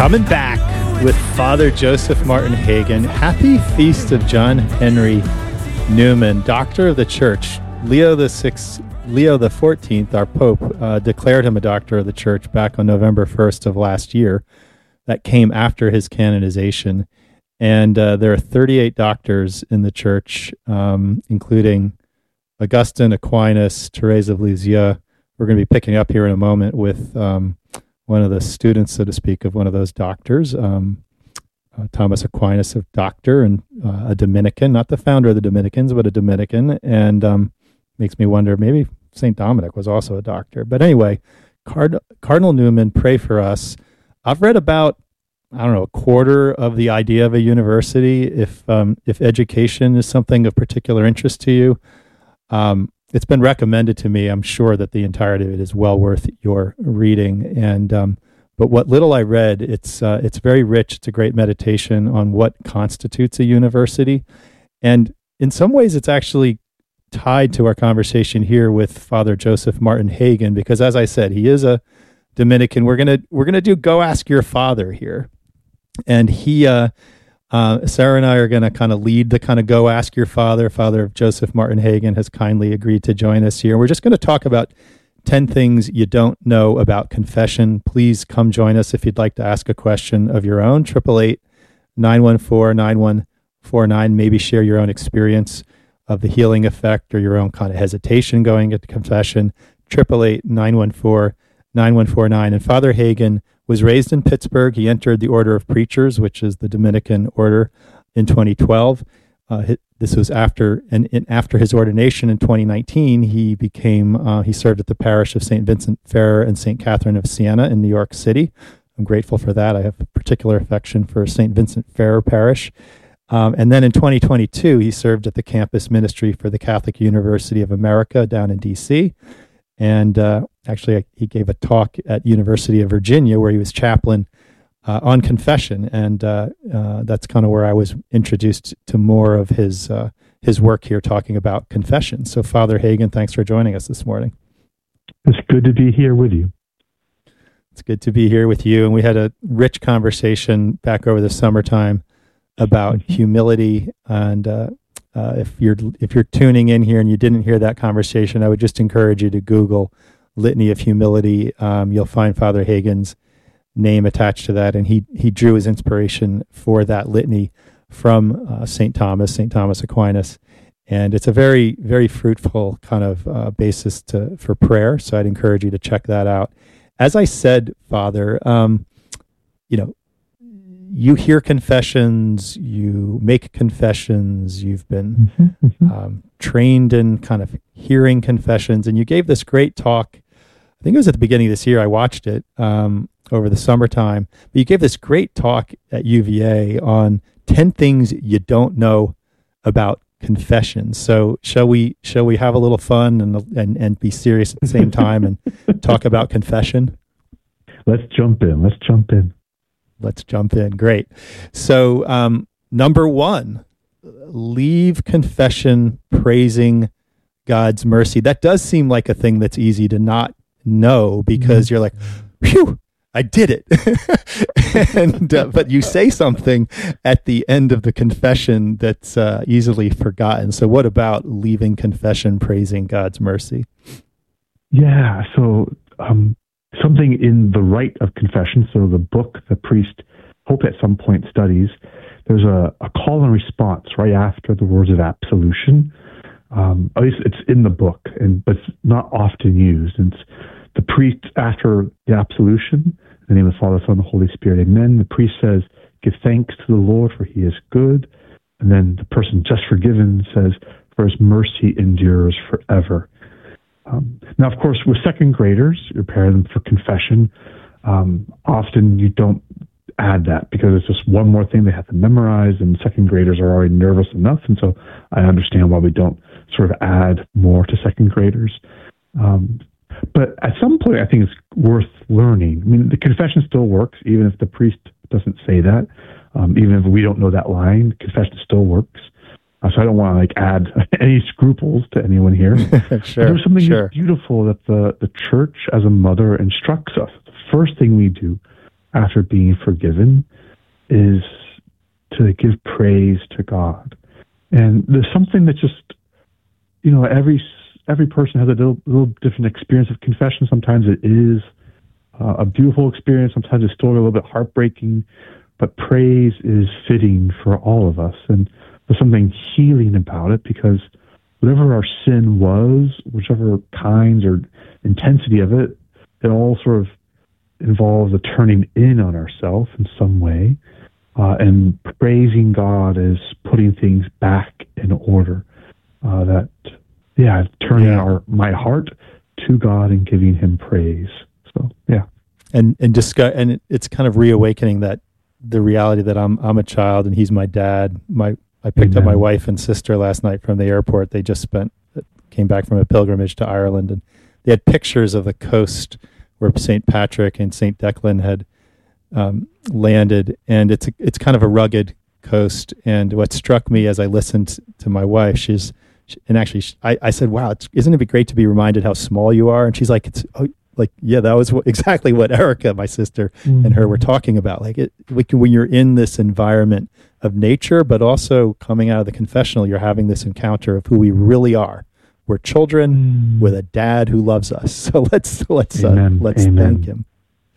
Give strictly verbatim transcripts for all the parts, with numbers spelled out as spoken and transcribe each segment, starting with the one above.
Coming back with Father Joseph Martin Hagen. Happy Feast of John Henry Newman, Doctor of the Church. Leo the Sixth, Leo the Fourteenth, our Pope, uh, declared him a Doctor of the Church back on November first of last year. That came after his canonization. And uh, there are thirty-eight doctors in the Church, um, including Augustine, Aquinas, Therese of Lisieux. We're going to be picking up here in a moment with um, one of the students, so to speak, of one of those doctors, um, uh, Thomas Aquinas, a doctor and uh, a Dominican, not the founder of the Dominicans, but a Dominican. And um, makes me wonder, maybe Saint Dominic was also a doctor. But anyway, Card- Cardinal Newman, pray for us. I've read about, I don't know, a quarter of the idea of a university. If um, if education is something of particular interest to you, um, it's been recommended to me. I'm sure that the entirety of it is well worth your reading. And um, but what little I read, it's uh, it's very rich. It's a great meditation on what constitutes a university, and in some ways, it's actually tied to our conversation here with Father Joseph Martin Hagen, because as I said, he is a Dominican. We're gonna we're gonna do Go Ask Your Father here, and he. Uh, Uh, Sarah and I are going to kind of lead the kind of Go Ask Your Father. Father Joseph Martin Hagen has kindly agreed to join us here. We're just going to talk about ten things you don't know about confession. Please come join us if you'd like to ask a question of your own. eight eight eight, nine one four, nine one four nine. Maybe share your own experience of the healing effect or your own kind of hesitation going into confession. eight eight eight, nine one four, nine one four nine. And Father Hagen was raised in Pittsburgh. He entered the Order of Preachers, which is the Dominican order, in twenty twelve. Uh, this was after and, and after his ordination in twenty nineteen. He became uh, he served at the parish of Saint Vincent Ferrer and Saint Catherine of Siena in New York City. I'm grateful for that. I have a particular affection for Saint Vincent Ferrer Parish. Um, and then in twenty twenty-two, he served at the campus ministry for the Catholic University of America down in D C. And uh, actually, he gave a talk at University of Virginia where he was chaplain uh, on confession, and uh, uh, that's kind of where I was introduced to more of his uh, his work here, talking about confession. So, Father Hagen, thanks for joining us this morning. It's good to be here with you. It's good to be here with you, and we had a rich conversation back over the summertime about mm-hmm. humility. And uh, Uh, if you're if you're tuning in here and you didn't hear that conversation, I would just encourage you to Google Litany of Humility. Um, you'll find Father Hagen's name attached to that, and he he drew his inspiration for that litany from uh, Saint Thomas, Saint Thomas Aquinas, and it's a very very fruitful kind of uh, basis to for prayer. So I'd encourage you to check that out. As I said, Father, um, you know. You hear confessions, you make confessions, you've been mm-hmm, mm-hmm. Um, trained in kind of hearing confessions, and you gave this great talk, I think it was at the beginning of this year, I watched it um, over the summertime, but you gave this great talk at U V A on ten things you don't know about confessions. So shall we shall we have a little fun and and, and be serious at the same time and talk about confession? Let's jump in, let's jump in. Let's jump in. Great. So, um, number one, leave confession praising God's mercy. That does seem like a thing that's easy to not know, because you're like, phew, I did it. and uh, but you say something at the end of the confession that's uh, easily forgotten. So what about leaving confession praising God's mercy? Yeah. So, um, something in the rite of confession, so the book the priest, hope at some point studies, there's a, a call and response right after the words of absolution. Um, at least it's in the book, and but it's not often used. And it's the priest, after the absolution, in the name of the Father, Son, and the Holy Spirit, amen, the priest says, give thanks to the Lord, for he is good. And then the person just forgiven says, for his mercy endures forever. Um, now, of course, with second graders, you're preparing them for confession. Um, often you don't add that because it's just one more thing they have to memorize, and second graders are already nervous enough. And so I understand why we don't sort of add more to second graders. Um, but at some point, I think it's worth learning. I mean, the confession still works, even if the priest doesn't say that. Um, even if we don't know that line, confession still works. Uh, so I don't want to like add any scruples to anyone here. Sure, there's something sure. beautiful that the, the church as a mother instructs us. The first thing we do after being forgiven is to give praise to God. And there's something that just, you know, every every person has a little, little different experience of confession. Sometimes it is uh, a beautiful experience. Sometimes it's still a little bit heartbreaking. But praise is fitting for all of us. And there's something healing about it, because whatever our sin was, whichever kinds or intensity of it, it all sort of involves a turning in on ourselves in some way. Uh, and praising God is putting things back in order. Uh, that, yeah, turning yeah. our my heart to God and giving Him praise. So, yeah. And and discuss, and it's kind of reawakening that the reality that I'm I'm a child and He's my dad. My I picked Amen. up my wife and sister last night from the airport. They just spent came back from a pilgrimage to Ireland, and they had pictures of the coast where Saint Patrick and Saint Declan had um, landed, and it's a, it's kind of a rugged coast. And what struck me as I listened to my wife, she's she, and actually she, I, I said, "Wow, it's, isn't it great to be reminded how small you are?" And she's like, "It's oh, like yeah, that was what, exactly what Erica, my sister, mm-hmm. and her were talking about. Like it, when you're in this environment of nature, but also coming out of the confessional, you're having this encounter of who we really are. We're children mm. with a dad who loves us. So let's let's uh, let's Amen. Thank Him."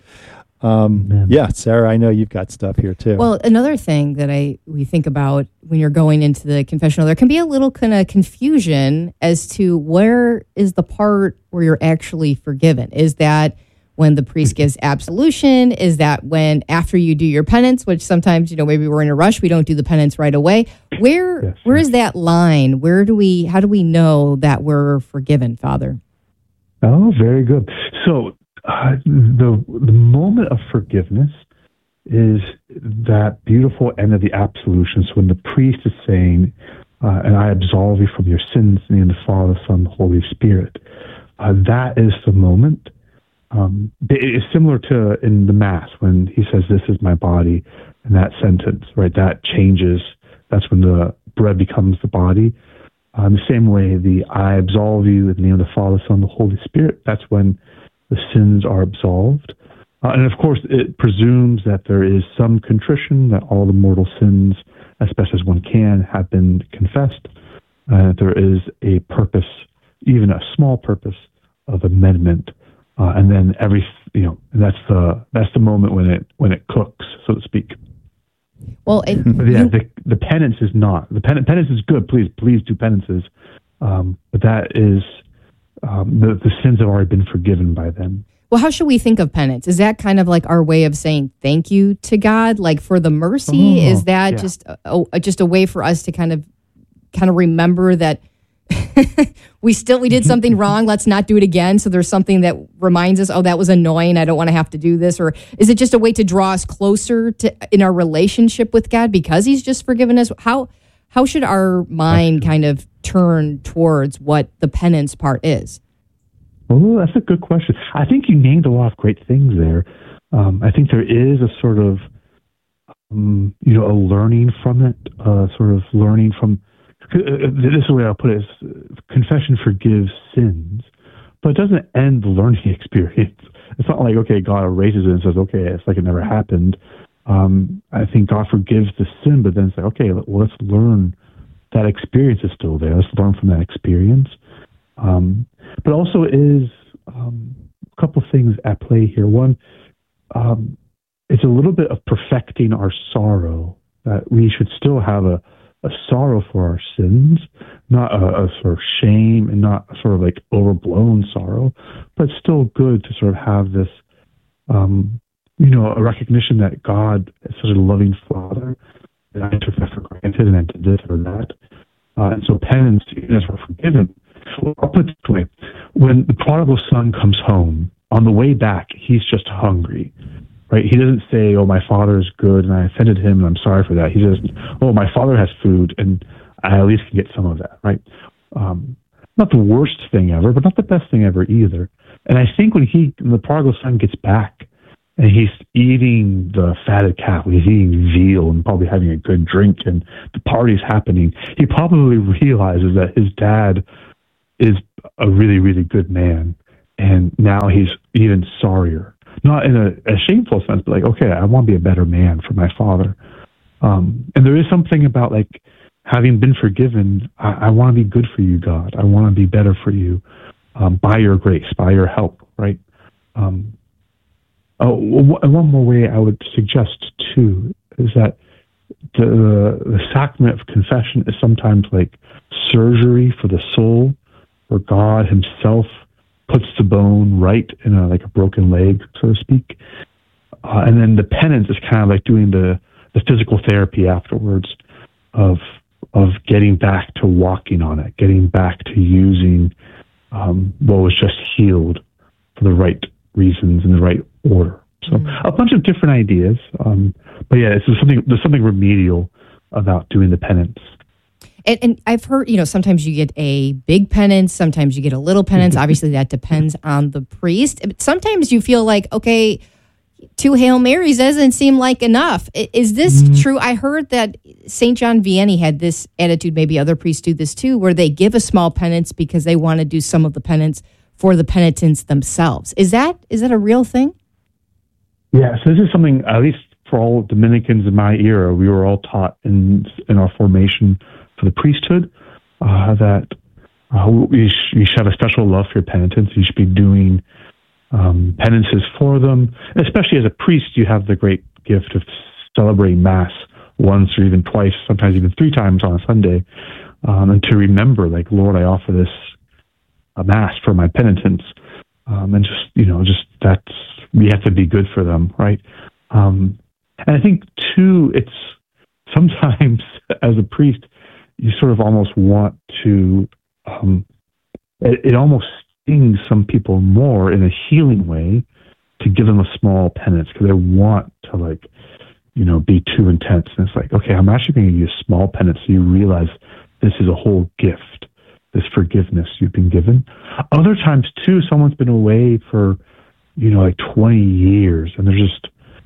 Um, yeah, Sarah, I know you've got stuff here too. Well, another thing that I we think about when you're going into the confessional, there can be a little kind of confusion as to where is the part where you're actually forgiven. Is that when the priest gives absolution? Is that when after you do your penance, which sometimes, you know, maybe we're in a rush, we don't do the penance right away. Where yes, where yes. is that line? Where do we how do we know that we're forgiven, Father? Oh, very good. So uh, the the moment of forgiveness is that beautiful end of the absolution. So when the priest is saying, uh, and I absolve you from your sins in the name of the Father, Son, and Holy Spirit, uh, that is the moment. Um, it's similar to in the Mass when he says, "This is my body," and that sentence, right, that changes. That's when the bread becomes the body. Uh, in the same way, the "I absolve you in the name of the Father, Son, and the Holy Spirit," that's when the sins are absolved. Uh, and of course, it presumes that there is some contrition, that all the mortal sins, as best as one can, have been confessed. Uh, there is a purpose, even a small purpose, of amendment. Uh, and then every, you know, that's the that's the moment when it when it cooks, so to speak. Well, it, but yeah, you, the the penance is not the pen, penance is good. Please, please do penances, um, but that is um, the the sins have already been forgiven by them. Well, how should we think of penance? Is that kind of like our way of saying thank you to God, like for the mercy? Oh, is that yeah. just a, a, just a way for us to kind of kind of remember that? we still we did something wrong, let's not do it again, so there's something that reminds us, oh, that was annoying, I don't want to have to do this? Or is it just a way to draw us closer to in our relationship with God because He's just forgiven us? How how should our mind kind of turn towards what the penance part is? Well, that's a good question. I think you named a lot of great things there. um, I think there is a sort of um, you know a learning from it, uh, sort of learning from this is the way I'll put it, is confession forgives sins, but it doesn't end the learning experience. It's not like, okay, God erases it and says, okay, it's like it never happened. Um, I think God forgives the sin, but then it's like, okay, well, let's learn that experience is still there. Let's learn from that experience. Um, but also is um, a couple things at play here. One, um, it's a little bit of perfecting our sorrow, that we should still have a a sorrow for our sins, not a, a sort of shame and not a sort of like overblown sorrow, but still good to sort of have this, um, you know, a recognition that God is such a loving Father, and I took that for granted and I did this or that. Uh, and so penance, even as we're forgiven, I'll put it this way, when the prodigal son comes home, on the way back, he's just hungry. Right? He doesn't say, oh, my father is good and I offended him and I'm sorry for that. He says, oh, my father has food and I at least can get some of that, right? Um, not the worst thing ever, but not the best thing ever either. And I think when he, when the prodigal son gets back and he's eating the fatted calf, he's eating veal and probably having a good drink and the party's happening, he probably realizes that his dad is a really, really good man. And now he's even sorrier. not in a, a shameful sense, but like, okay, I want to be a better man for my father. Um, and there is something about like having been forgiven. I, I want to be good for you, God. I want to be better for you um, by your grace, by your help, right? Um, oh, one more way I would suggest too is that the the sacrament of confession is sometimes like surgery for the soul, where God Himself puts the bone right in a like a broken leg, so to speak, uh, and then the penance is kind of like doing the the physical therapy afterwards of of getting back to walking on it, getting back to using um, what was just healed for the right reasons in the right order. So mm. a bunch of different ideas, um, but yeah, it's something. There's something remedial about doing the penance. And, and I've heard, you know, sometimes you get a big penance, sometimes you get a little penance. Obviously, that depends on the priest. But sometimes you feel like, okay, two Hail Marys doesn't seem like enough. Is this mm-hmm. true? I heard that Saint John Vianney had this attitude, maybe other priests do this too, where they give a small penance because they want to do some of the penance for the penitents themselves. Is that is that a real thing? Yeah, so this is something, at least for all Dominicans in my era, we were all taught in in our formation for the priesthood, uh, that uh, you, sh- you should have a special love for your penitents. You should be doing um, penances for them. And especially as a priest, you have the great gift of celebrating Mass once or even twice, sometimes even three times on a Sunday, um, and to remember, like, Lord, I offer this a Mass for my penitents. Um, and just, you know, just that's, we have to be good for them, right? Um, and I think, too, it's sometimes as a priest, you sort of almost want to, um, it, it almost stings some people more in a healing way to give them a small penance because they want to, like, you know, be too intense. And it's like, okay, I'm actually going to give you a small penance so you realize this is a whole gift, this forgiveness you've been given. Other times, too, someone's been away for, you know, like twenty years, and they're just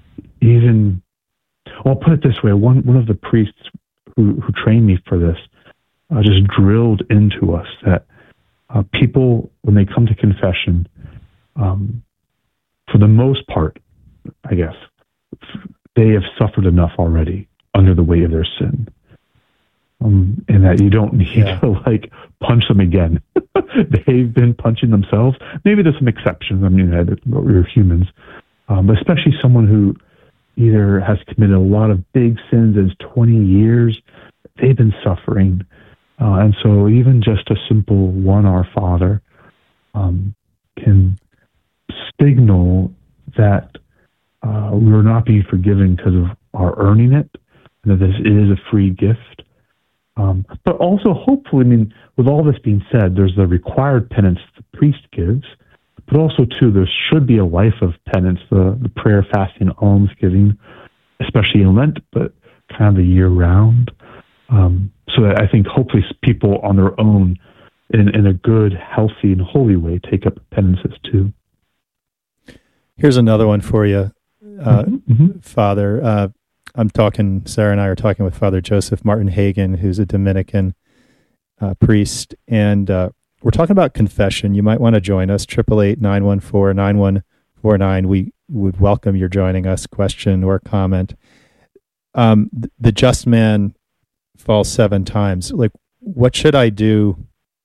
even, well, I'll put it this way. One, one of the priests who, who trained me for this uh, just drilled into us that uh, people, when they come to confession, um, for the most part, I guess, they have suffered enough already under the weight of their sin. Um, and that you don't need yeah. to, like, punch them again. They've been punching themselves. Maybe there's some exceptions. I mean, we're humans. Um, but especially someone who either has committed a lot of big sins as twenty years, they've been suffering. Uh, and so even just a simple one Our Father um, can signal that uh, we're not being forgiven because of our earning it, and that this is a free gift. Um, but also, hopefully, I mean, with all this being said, there's the required penance the priest gives, but also, too, there should be a life of penance, the, the prayer, fasting, almsgiving, especially in Lent, but kind of the year round. Um, so that I think hopefully people on their own, in, in a good, healthy, and holy way, take up penances, too. Here's another one for you, uh, mm-hmm. Father. Uh, I'm talking, Sarah and I are talking with Father Joseph Martin Hagen, who's a Dominican uh, priest, and uh, we're talking about confession. You might want to join us, eight eight eight, nine one four, nine one four nine. We would welcome your joining us, question or comment. Um, the just man falls seven times. Like, what should I do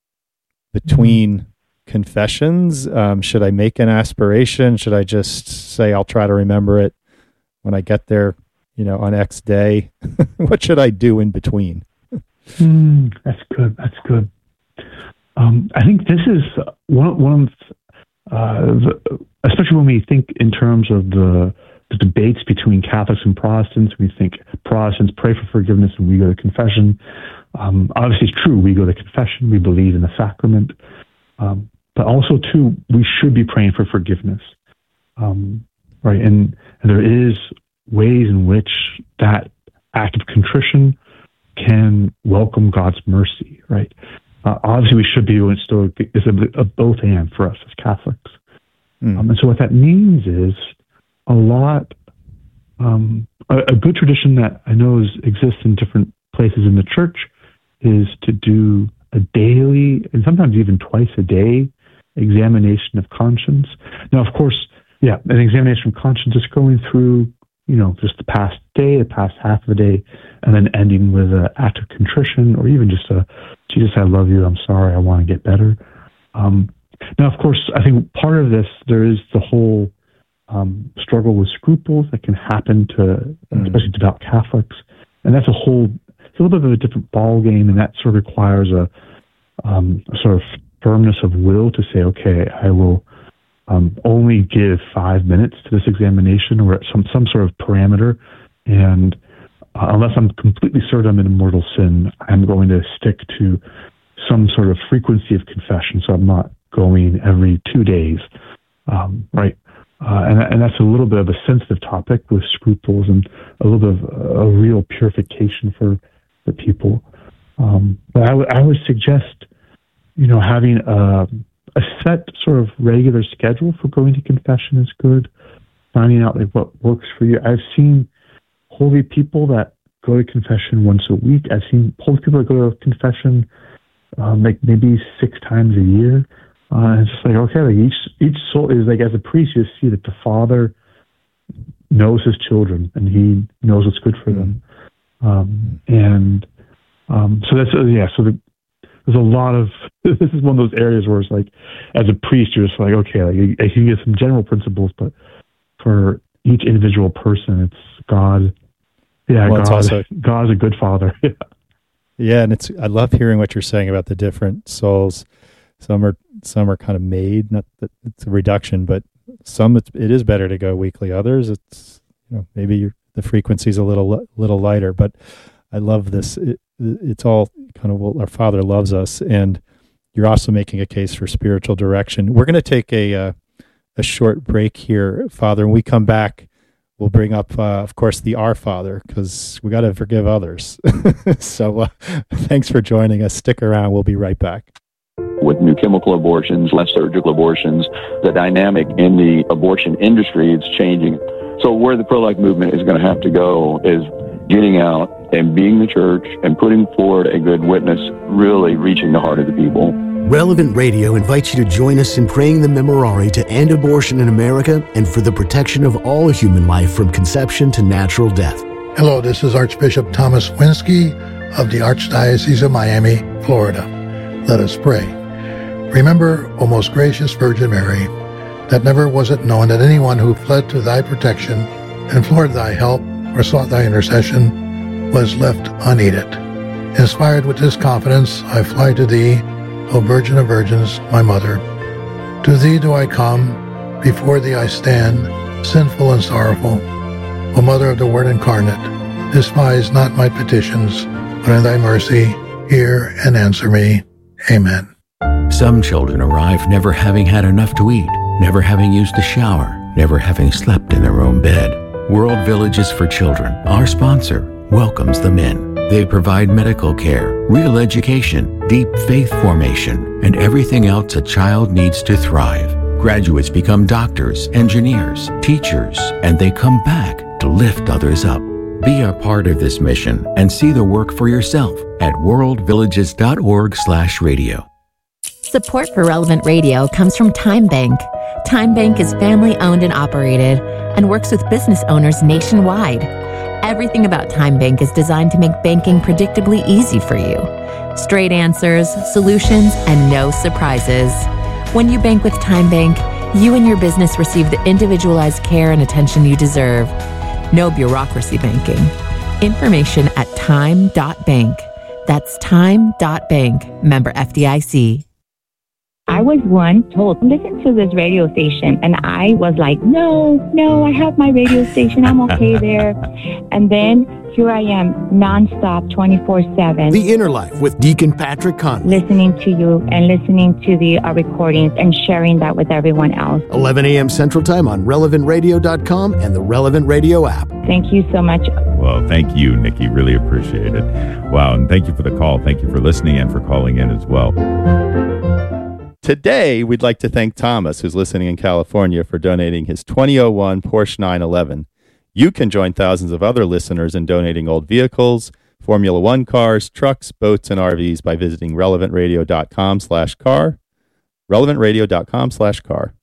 between confessions? Um, should I make an aspiration? Should I just say, I'll try to remember it when I get there, you know, on X day? What should I do in between? Mm, that's good. That's good. Um, I think this is one, one of, uh, the, especially when we think in terms of the, the debates between Catholics and Protestants. We think Protestants pray for forgiveness and we go to confession. Um, obviously, it's true. We go to confession. We believe in the sacrament. Um, but also, too, we should be praying for forgiveness. Um, right? And, and there is ways in which that act of contrition can welcome God's mercy, right? Uh, obviously, we should be doing still. It's a, a both and for us as Catholics. Mm. Um, and so what that means is a lot, um, a, a good tradition that I know is, exists in different places in the church is to do a daily and sometimes even twice a day examination of conscience. Now, of course, yeah, an examination of conscience, just going through, you know, just the past day, the past half of the day, and then ending with an act of contrition, or even just a, Jesus, I love you, I'm sorry, I want to get better. Um, now, of course, I think part of this, there is the whole um, struggle with scruples that can happen to, mm. especially devout Catholics, and that's a whole, it's a little bit of a different ball game, and that sort of requires a, um, a sort of firmness of will to say, okay, I will um, only give five minutes to this examination, or some some sort of parameter, and uh, unless I'm completely certain I'm in mortal sin, I'm going to stick to some sort of frequency of confession, so I'm not going every two days, um, right? Uh, and, and that's a little bit of a sensitive topic with scruples and a little bit of a, a real purification for the people. Um, but I, w- I would suggest, you know, having a, a set sort of regular schedule for going to confession is good. Finding out like what works for you. I've seen holy people that go to confession once a week. I've seen holy people that go to confession um, like maybe six times a year. Uh, it's just like, okay, like each each soul is like, as a priest, you see that the Father knows his children and he knows what's good for them. Um, and um, so that's, uh, yeah, so the, there's a lot of, this is one of those areas where it's like, as a priest, you're just like, okay, like you, you can get some general principles, but for each individual person, it's God. Yeah, well, God, also, God's a good Father. Yeah, and it's, I love hearing what you're saying about the different souls. Some are some are kind of made, not that it's a reduction, but some it's, it is better to go weekly. Others, it's, you know, maybe you're, the frequency's a little little lighter. But I love this. It, it's all kind of what our Father loves us, and you're also making a case for spiritual direction. We're going to take a uh, a short break here, Father. When we come back, we'll bring up, uh, of course, the Our Father, because we got to forgive others. So uh, thanks for joining us. Stick around. We'll be right back. With new chemical abortions, less surgical abortions, the dynamic in the abortion industry is changing. So where the pro-life movement is going to have to go is getting out and being the church and putting forward a good witness, really reaching the heart of the people. Relevant Radio invites you to join us in praying the Memorare to end abortion in America and for the protection of all human life from conception to natural death. Hello, this is Archbishop Thomas Winsky of the Archdiocese of Miami, Florida. Let us pray. Remember, O most gracious Virgin Mary, that never was it known that anyone who fled to thy protection, implored thy help, or sought thy intercession was left unaided. Inspired with this confidence, I fly to thee, O Virgin of Virgins, my Mother. To thee do I come, before thee I stand, sinful and sorrowful. O Mother of the Word incarnate, despise not my petitions, but in thy mercy hear and answer me. Amen. Some children arrive never having had enough to eat, never having used a shower, never having slept in their own bed. World Villages for Children, our sponsor, welcomes them in. They provide medical care, real education, deep faith formation, and everything else a child needs to thrive. Graduates become doctors, engineers, teachers, and they come back to lift others up. Be a part of this mission and see the work for yourself at worldvillages.org slash radio. Support for Relevant Radio comes from Time Bank. Time Bank is family-owned and operated and works with business owners nationwide. Everything about Time Bank is designed to make banking predictably easy for you. Straight answers, solutions, and no surprises. When you bank with Time Bank, you and your business receive the individualized care and attention you deserve. No bureaucracy banking. Information at time dot bank. That's time dot bank. Member F D I C. I was one told, listen to this radio station. And I was like, no, no, I have my radio station. I'm okay there. And then here I am, nonstop, twenty-four seven. The Inner Life with Deacon Patrick Conley. Listening to you and listening to the uh, recordings and sharing that with everyone else. eleven a.m. Central Time on relevant radio dot com and the Relevant Radio app. Thank you so much. Well, thank you, Nikki. Really appreciate it. Wow, and thank you for the call. Thank you for listening and for calling in as well. Today, we'd like to thank Thomas, who's listening in California, for donating his twenty oh one Porsche nine eleven. You can join thousands of other listeners in donating old vehicles, Formula One cars, trucks, boats, and R Vs by visiting relevant radio dot com slash car, relevant radio dot com slash car.